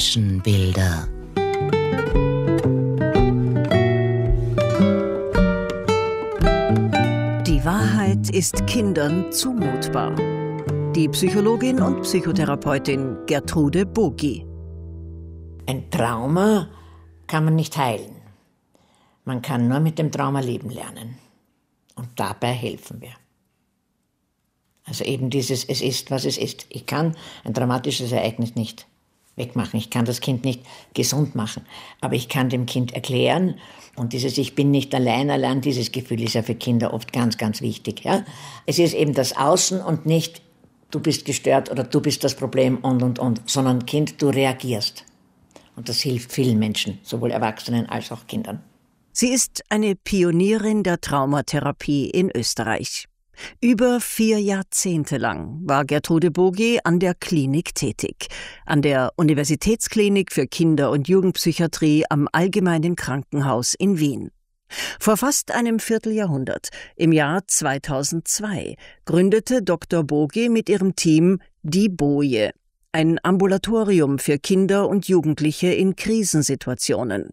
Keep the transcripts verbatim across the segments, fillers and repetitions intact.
Menschenbilder. Die Wahrheit ist Kindern zumutbar. Die Psychologin und Psychotherapeutin Gertrude Bogi. Ein Trauma kann man nicht heilen. Man kann nur mit dem Trauma leben lernen. Und dabei helfen wir. Also eben dieses, es ist, was es ist. Ich kann ein dramatisches Ereignis nicht wegmachen. Ich kann das Kind nicht gesund machen. Aber ich kann dem Kind erklären, und dieses Ich bin nicht allein, allein dieses Gefühl ist ja für Kinder oft ganz, ganz wichtig. Ja? Es ist eben das Außen und nicht, du bist gestört oder du bist das Problem und, und, und, sondern Kind, du reagierst. Und das hilft vielen Menschen, sowohl Erwachsenen als auch Kindern. Sie ist eine Pionierin der Traumatherapie in Österreich. Über vier Jahrzehnte lang war Gertrude Bogi an der Klinik tätig, an der Universitätsklinik für Kinder- und Jugendpsychiatrie am Allgemeinen Krankenhaus in Wien. Vor fast einem Vierteljahrhundert, im Jahr zweitausendzwei, gründete Doktor Bogi mit ihrem Team die Boje, ein Ambulatorium für Kinder und Jugendliche in Krisensituationen.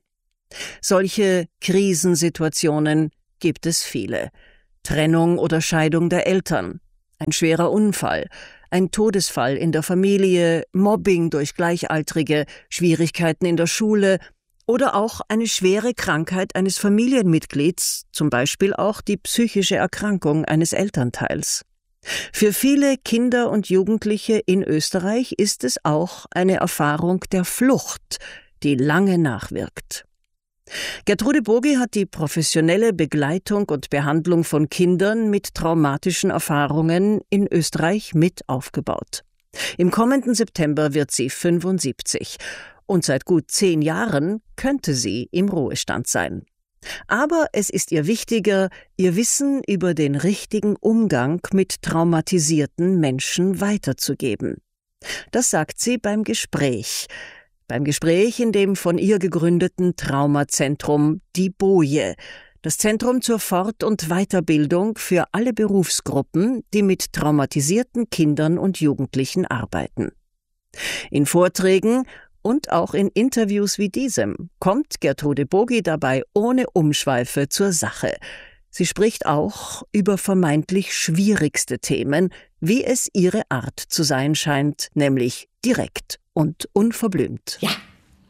Solche Krisensituationen gibt es viele. Trennung oder Scheidung der Eltern, ein schwerer Unfall, ein Todesfall in der Familie, Mobbing durch Gleichaltrige, Schwierigkeiten in der Schule oder auch eine schwere Krankheit eines Familienmitglieds, zum Beispiel auch die psychische Erkrankung eines Elternteils. Für viele Kinder und Jugendliche in Österreich ist es auch eine Erfahrung der Flucht, die lange nachwirkt. Gertrude Bogi hat die professionelle Begleitung und Behandlung von Kindern mit traumatischen Erfahrungen in Österreich mit aufgebaut. Im kommenden September wird sie fünfundsiebzig und seit gut zehn Jahren könnte sie im Ruhestand sein. Aber es ist ihr wichtiger, ihr Wissen über den richtigen Umgang mit traumatisierten Menschen weiterzugeben. Das sagt sie beim Gespräch. Beim Gespräch in dem von ihr gegründeten Traumazentrum Die Boje, das Zentrum zur Fort- und Weiterbildung für alle Berufsgruppen, die mit traumatisierten Kindern und Jugendlichen arbeiten. In Vorträgen und auch in Interviews wie diesem kommt Gertrude Bogi dabei ohne Umschweife zur Sache. Sie spricht auch über vermeintlich schwierigste Themen, wie es ihre Art zu sein scheint, nämlich direkt und unverblümt. Ja,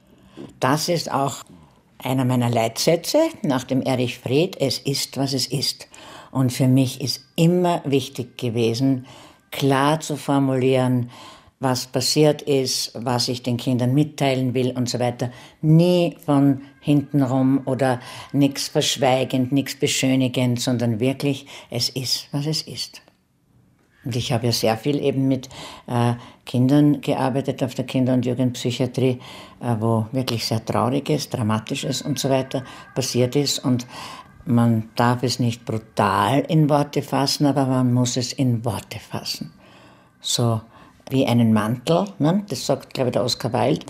das ist auch einer meiner Leitsätze nach dem Erich Fried, es ist, was es ist. Und für mich ist immer wichtig gewesen, klar zu formulieren, was passiert ist, was ich den Kindern mitteilen will und so weiter. Nie von hintenrum oder nichts verschweigend, nichts beschönigend, sondern wirklich, es ist, was es ist. Und ich habe ja sehr viel eben mit äh, Kindern gearbeitet auf der Kinder- und Jugendpsychiatrie, äh, wo wirklich sehr Trauriges, Dramatisches und so weiter passiert ist. Und man darf es nicht brutal in Worte fassen, aber man muss es in Worte fassen. So wie einen Mantel, ne? Das sagt, glaube ich, der Oscar Wilde,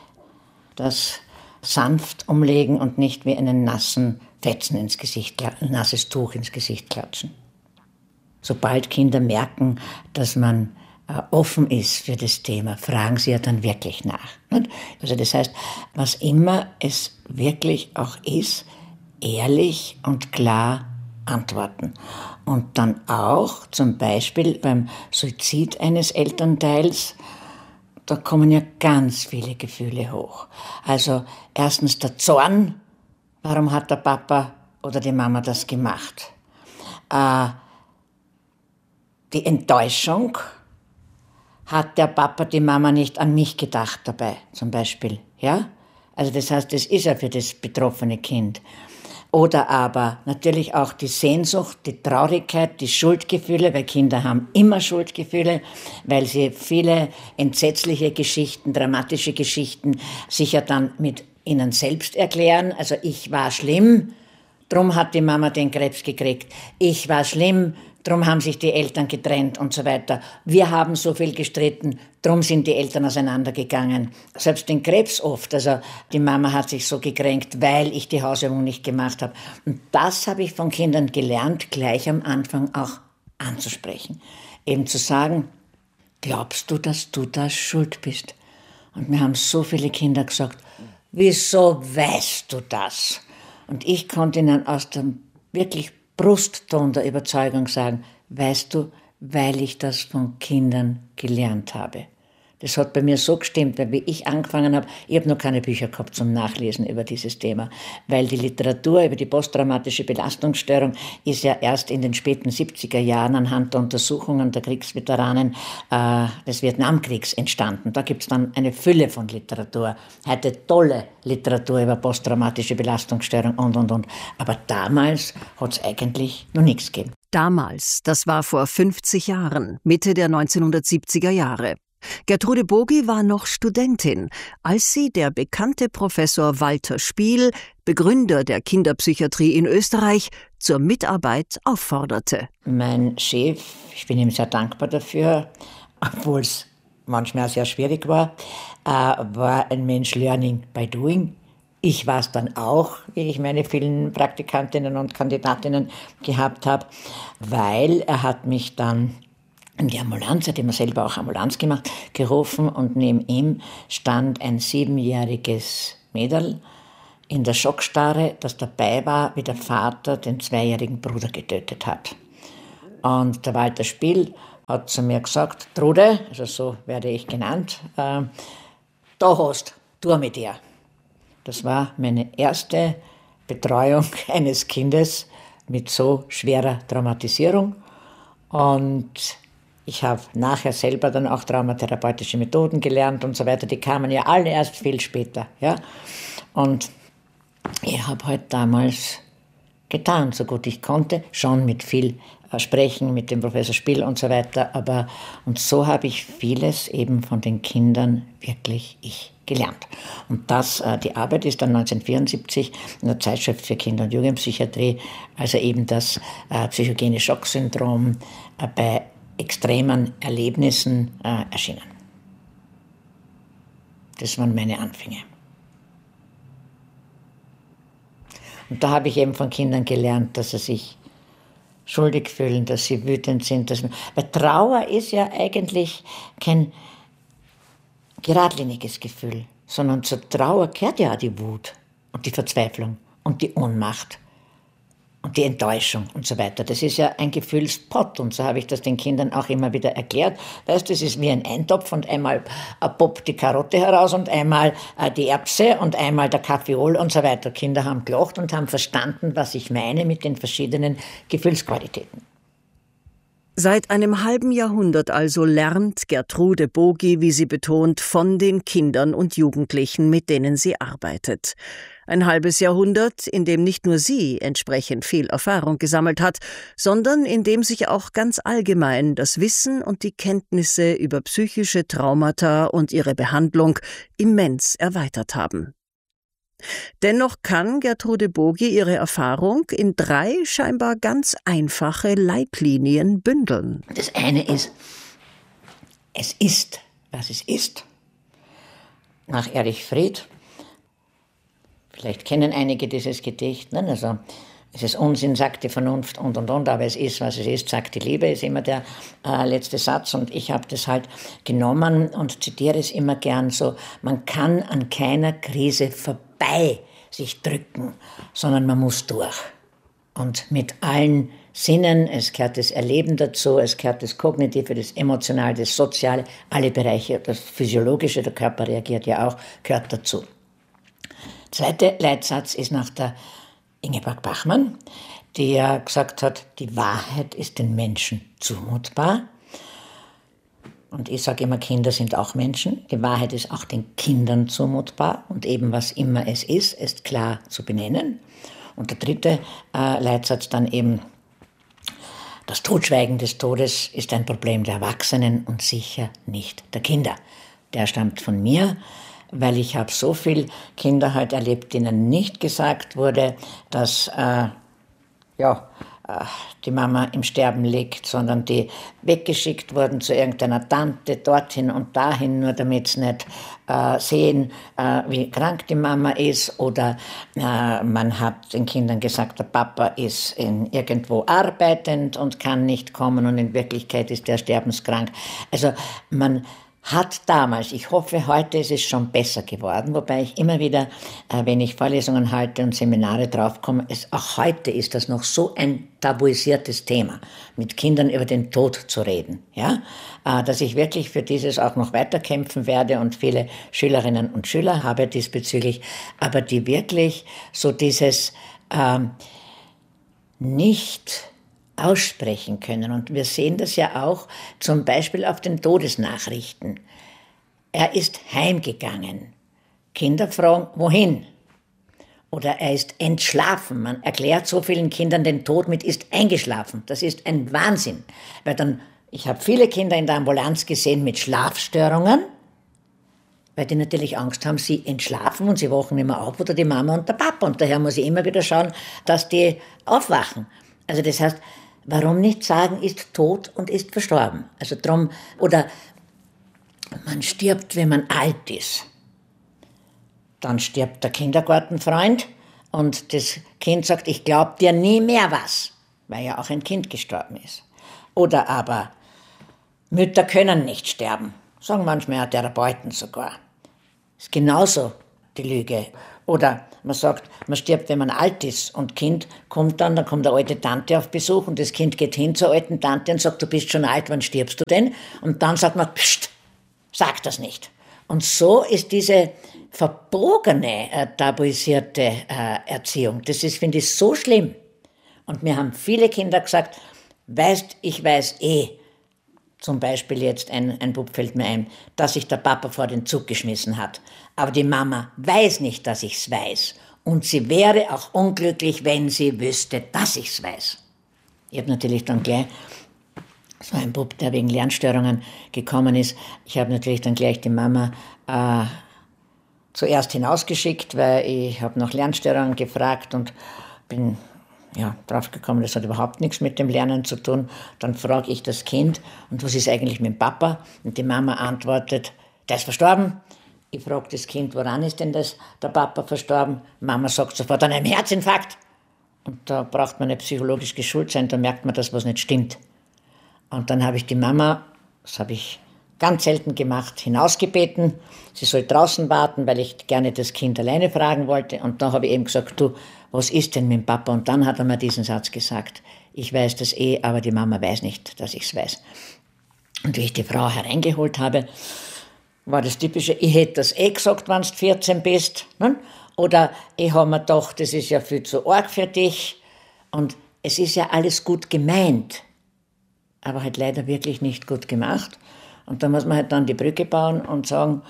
das sanft umlegen und nicht wie einen nassen Fetzen ins Gesicht, ein nasses Tuch ins Gesicht klatschen. Sobald Kinder merken, dass man äh, offen ist für das Thema, fragen sie ja dann wirklich nach. Nicht? Also das heißt, was immer es wirklich auch ist, ehrlich und klar antworten. Und dann auch zum Beispiel beim Suizid eines Elternteils, da kommen ja ganz viele Gefühle hoch. Also erstens der Zorn, warum hat der Papa oder die Mama das gemacht? Äh, die Enttäuschung, hat der Papa, die Mama nicht an mich gedacht dabei, zum Beispiel. Ja? Also das heißt, das ist ja für das betroffene Kind. Oder aber natürlich auch die Sehnsucht, die Traurigkeit, die Schuldgefühle, weil Kinder haben immer Schuldgefühle, weil sie viele entsetzliche Geschichten, dramatische Geschichten sicher dann mit ihnen selbst erklären. Also ich war schlimm, drum hat die Mama den Krebs gekriegt. Ich war schlimm, drum haben sich die Eltern getrennt und so weiter. Wir haben so viel gestritten, drum sind die Eltern auseinandergegangen. Selbst den Krebs oft, also die Mama hat sich so gekränkt, weil ich die Hausübung nicht gemacht habe. Und das habe ich von Kindern gelernt, gleich am Anfang auch anzusprechen. Eben zu sagen, glaubst du, dass du da schuld bist? Und mir haben so viele Kinder gesagt, wieso weißt du das? Und ich konnte ihnen aus dem wirklich Brustton der Überzeugung sagen, weißt du, weil ich das von Kindern gelernt habe. Das hat bei mir so gestimmt, weil wie ich angefangen habe, ich habe noch keine Bücher gehabt zum Nachlesen über dieses Thema, weil die Literatur über die posttraumatische Belastungsstörung ist ja erst in den späten siebziger Jahren anhand der Untersuchungen der Kriegsveteranen äh, des Vietnamkriegs entstanden. Da gibt es dann eine Fülle von Literatur, heute tolle Literatur über posttraumatische Belastungsstörung und, und, und. Aber damals hat es eigentlich noch nichts gegeben. Damals, das war vor fünfzig Jahren, Mitte der neunzehnhundertsiebziger Jahre. Gertrude Bogi war noch Studentin, als sie der bekannte Professor Walter Spiel, Begründer der Kinderpsychiatrie in Österreich, zur Mitarbeit aufforderte. Mein Chef, ich bin ihm sehr dankbar dafür, obwohl es manchmal auch sehr schwierig war, äh, war ein Mensch Learning by Doing. Ich war es dann auch, wie ich meine vielen Praktikantinnen und Kandidatinnen gehabt habe, weil er hat mich dann in die Ambulanz, er hat immer selber auch Ambulanz gemacht, gerufen und neben ihm stand ein siebenjähriges Mädel in der Schockstarre, das dabei war, wie der Vater den zweijährigen Bruder getötet hat. Und der Walter Spiel hat zu mir gesagt, Trude, also so werde ich genannt, äh, da hast, tu mit dir. Das war meine erste Betreuung eines Kindes mit so schwerer Traumatisierung. Und ich habe nachher selber dann auch traumatherapeutische Methoden gelernt und so weiter. Die kamen ja alle erst viel später. Ja? Und ich habe halt damals getan, so gut ich konnte, schon mit viel äh, Sprechen, mit dem Professor Spiel und so weiter. Aber, und so habe ich vieles eben von den Kindern wirklich ich gelernt. Und das, äh, die Arbeit ist dann neunzehnhundertvierundsiebzig in der Zeitschrift für Kinder- und Jugendpsychiatrie, also eben das äh, psychogene Schocksyndrom äh, bei extremen Erlebnissen äh, erschienen. Das waren meine Anfänge. Und da habe ich eben von Kindern gelernt, dass sie sich schuldig fühlen, dass sie wütend sind. Dass man, weil Trauer ist ja eigentlich kein geradliniges Gefühl, sondern zur Trauer gehört ja auch die Wut und die Verzweiflung und die Ohnmacht und die Enttäuschung und so weiter. Das ist ja ein Gefühlspott und so habe ich das den Kindern auch immer wieder erklärt. Weißt du, das ist wie ein Eintopf und einmal poppt die Karotte heraus und einmal äh, die Erbse und einmal der Kaffeeol und so weiter. Kinder haben gelacht und haben verstanden, was ich meine mit den verschiedenen Gefühlsqualitäten. Seit einem halben Jahrhundert also lernt Gertrude Bogi, wie sie betont, von den Kindern und Jugendlichen, mit denen sie arbeitet. Ein halbes Jahrhundert, in dem nicht nur sie entsprechend viel Erfahrung gesammelt hat, sondern in dem sich auch ganz allgemein das Wissen und die Kenntnisse über psychische Traumata und ihre Behandlung immens erweitert haben. Dennoch kann Gertrude Bogi ihre Erfahrung in drei scheinbar ganz einfache Leitlinien bündeln. Das eine ist, es ist, was es ist. Nach Erich Fried, vielleicht kennen einige dieses Gedicht, ne? Also es ist Unsinn, sagt die Vernunft und und und, aber es ist, was es ist, sagt die Liebe, ist immer der äh, letzte Satz. Und ich habe das halt genommen und zitiere es immer gern so, man kann an keiner Krise vorbei sich drücken, sondern man muss durch. Und mit allen Sinnen, es gehört das Erleben dazu, es gehört das Kognitive, das Emotionale, das Soziale, alle Bereiche, das Physiologische, der Körper reagiert ja auch, gehört dazu. Zweiter Leitsatz ist nach der Ingeborg Bachmann, die ja gesagt hat, die Wahrheit ist den Menschen zumutbar. Und ich sage immer, Kinder sind auch Menschen. Die Wahrheit ist auch den Kindern zumutbar. Und eben was immer es ist, ist klar zu benennen. Und der dritte äh, Leitsatz dann eben, das Totschweigen des Todes ist ein Problem der Erwachsenen und sicher nicht der Kinder. Der stammt von mir, weil ich habe so viele Kinder halt erlebt, denen nicht gesagt wurde, dass äh, ja, äh, die Mama im Sterben liegt, sondern die weggeschickt wurden zu irgendeiner Tante, dorthin und dahin, nur damit sie nicht äh, sehen, äh, wie krank die Mama ist. Oder äh, man hat den Kindern gesagt, der Papa ist in irgendwo arbeitend und kann nicht kommen und in Wirklichkeit ist der sterbenskrank. Also man hat damals, ich hoffe, heute ist es schon besser geworden, wobei ich immer wieder, äh, wenn ich Vorlesungen halte und Seminare draufkomme, es, auch heute ist das noch so ein tabuisiertes Thema, mit Kindern über den Tod zu reden, ja, äh, dass ich wirklich für dieses auch noch weiterkämpfen werde und viele Schülerinnen und Schüler habe diesbezüglich, aber die wirklich so dieses ähm, nicht aussprechen können. Und wir sehen das ja auch zum Beispiel auf den Todesnachrichten. Er ist heimgegangen. Kinder fragen, wohin? Oder er ist entschlafen. Man erklärt so vielen Kindern den Tod mit ist eingeschlafen. Das ist ein Wahnsinn. Weil dann, ich habe viele Kinder in der Ambulanz gesehen mit Schlafstörungen, weil die natürlich Angst haben, sie entschlafen und sie wachen nicht mehr auf, oder die Mama und der Papa. Und daher muss ich immer wieder schauen, dass die aufwachen. Also das heißt, warum nicht sagen, ist tot und ist verstorben? Also drum, oder man stirbt, wenn man alt ist. Dann stirbt der Kindergartenfreund und das Kind sagt, ich glaube dir nie mehr was, weil ja auch ein Kind gestorben ist. Oder aber, Mütter können nicht sterben, sagen manchmal auch Therapeuten sogar. Ist genauso die Lüge. Oder man sagt, man stirbt, wenn man alt ist und Kind kommt dann, dann kommt eine alte Tante auf Besuch und das Kind geht hin zur alten Tante und sagt, du bist schon alt, wann stirbst du denn? Und dann sagt man, pst, sag das nicht. Und so ist diese verbogene, äh, tabuisierte äh, Erziehung, das ist, finde ich, so schlimm. Und mir haben viele Kinder gesagt, weißt, ich weiß eh, zum Beispiel jetzt, ein, ein Bub fällt mir ein, dass sich der Papa vor den Zug geschmissen hat. Aber die Mama weiß nicht, dass ich's weiß. Und sie wäre auch unglücklich, wenn sie wüsste, dass ich's weiß. Ich habe natürlich dann gleich, so ein Bub, der wegen Lernstörungen gekommen ist, ich habe natürlich dann gleich die Mama äh, zuerst hinausgeschickt, weil ich habe nach Lernstörungen gefragt und bin ja, draufgekommen, das hat überhaupt nichts mit dem Lernen zu tun. Dann frage ich das Kind, und was ist eigentlich mit dem Papa? Und die Mama antwortet, der ist verstorben. Ich frage das Kind, woran ist denn das, der Papa verstorben? Mama sagt sofort, an einem Herzinfarkt. Und da braucht man nicht psychologisch geschult sein, da merkt man, dass was nicht stimmt. Und dann habe ich die Mama, das habe ich ganz selten gemacht, hinausgebeten. Sie soll draußen warten, weil ich gerne das Kind alleine fragen wollte. Und da habe ich eben gesagt, du, was ist denn mit dem Papa? Und dann hat er mir diesen Satz gesagt, ich weiß das eh, aber die Mama weiß nicht, dass ich es weiß. Und wie ich die Frau hereingeholt habe, war das Typische, ich hätte das eh gesagt, wenn du vierzehn bist. Ne? Oder ich habe mir gedacht, das ist ja viel zu arg für dich. Und es ist ja alles gut gemeint, aber halt leider wirklich nicht gut gemacht. Und da muss man halt dann die Brücke bauen und sagen,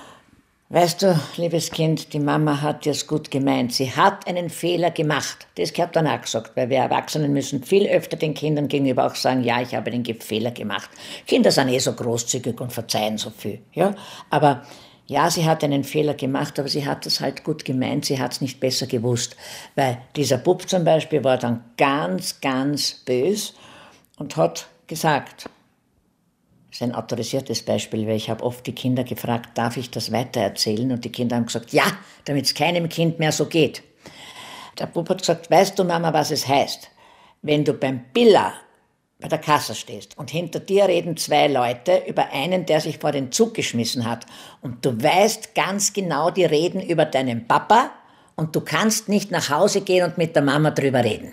weißt du, liebes Kind, die Mama hat es gut gemeint. Sie hat einen Fehler gemacht. Das gehört dann auch gesagt, weil wir Erwachsenen müssen viel öfter den Kindern gegenüber auch sagen, ja, ich habe einen Fehler gemacht. Kinder sind eh so großzügig und verzeihen so viel. Ja? Aber ja, sie hat einen Fehler gemacht, aber sie hat es halt gut gemeint, sie hat es nicht besser gewusst. Weil dieser Bub zum Beispiel war dann ganz, ganz bös und hat gesagt, das ist ein autorisiertes Beispiel, weil ich habe oft die Kinder gefragt, darf ich das weitererzählen? Und die Kinder haben gesagt, ja, damit es keinem Kind mehr so geht. Der Bub hat gesagt, weißt du, Mama, was es heißt? Wenn du beim Billa bei der Kasse stehst und hinter dir reden zwei Leute über einen, der sich vor den Zug geschmissen hat und du weißt ganz genau, die reden über deinen Papa und du kannst nicht nach Hause gehen und mit der Mama drüber reden,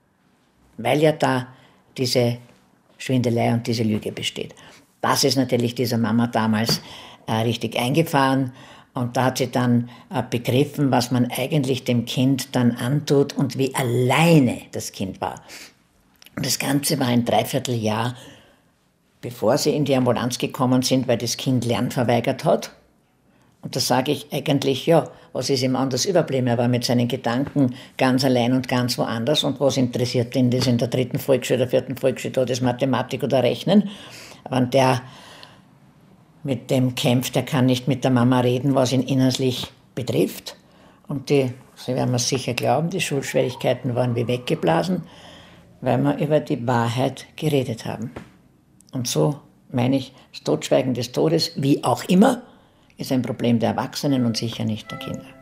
weil ja da diese Schwindelei und diese Lüge besteht. Das ist natürlich dieser Mama damals äh, richtig eingefahren und da hat sie dann äh, begriffen, was man eigentlich dem Kind dann antut und wie alleine das Kind war. Und das Ganze war ein Dreivierteljahr, bevor sie in die Ambulanz gekommen sind, weil das Kind Lernen verweigert hat. Und da sage ich eigentlich, ja, was ist ihm anders überblieben? Er war mit seinen Gedanken ganz allein und ganz woanders. Und was interessiert ihn das in der dritten Volksschule, der vierten Volksschule, da das Mathematik oder Rechnen? Wenn der mit dem kämpft, der kann nicht mit der Mama reden, was ihn innerlich betrifft. Und die, Sie werden mir sicher glauben, die Schulschwierigkeiten waren wie weggeblasen, weil wir über die Wahrheit geredet haben. Und so meine ich, das Totschweigen des Todes, wie auch immer, ist ein Problem der Erwachsenen und sicher nicht der Kinder.